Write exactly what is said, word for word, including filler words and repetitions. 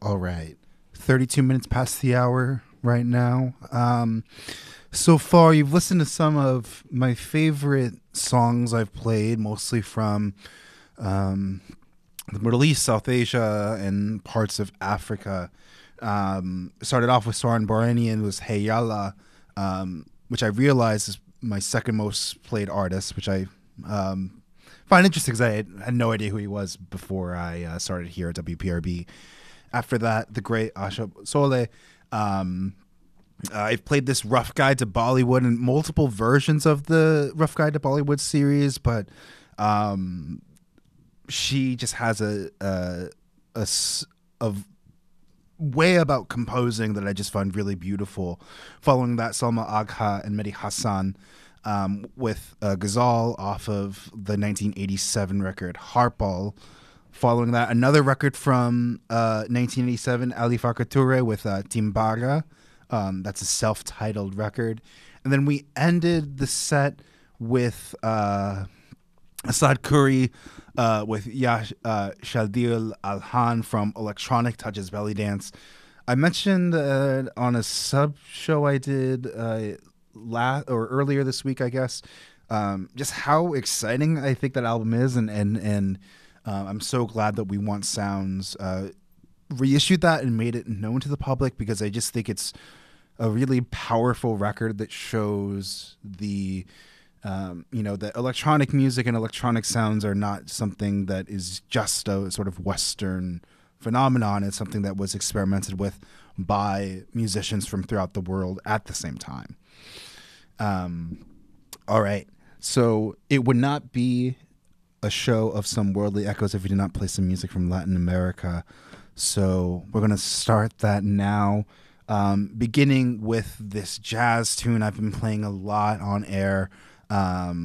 All right. thirty-two minutes past the hour right now. Um, so far, you've listened to some of my favorite songs I've played, mostly from um, the Middle East, South Asia, and parts of Africa. Um, started off with Soren Baranian, was Hey Yalla, um, which I realized is my second most played artist, which I um, find interesting because I had, had no idea who he was before I uh, started here at W P R B. After that, the great Asha Sole. Um, uh, I've played this Rough Guide to Bollywood and multiple versions of the Rough Guide to Bollywood series, but um, she just has a, a, a, a way about composing that I just find really beautiful. Following that, Salma Agha and Mehdi Hassan um, with uh, Ghazal off of the nineteen eighty-seven record Harpal. Following that, another record from uh, nineteen eighty-seven, Ali Farka Toure with uh, Timbaga. Um, that's a self-titled record. And then we ended the set with uh, Asad Khoury uh, with Ya uh, Shaldil Alhan from Electronic Touches Belly Dance. I mentioned uh, on a sub show I did uh, la- or earlier this week, I guess, um, just how exciting I think that album is, and and and uh, I'm so glad that We Want Sounds uh, reissued that and made it known to the public, because I just think it's a really powerful record that shows the Um, you know, that electronic music and electronic sounds are not something that is just a sort of Western phenomenon. It's something that was experimented with by musicians from throughout the world at the same time. Um, all right. So it would not be a show of some worldly echoes if we did not play some music from Latin America. So we're going to start that now, um, beginning with this jazz tune I've been playing a lot on air. Um,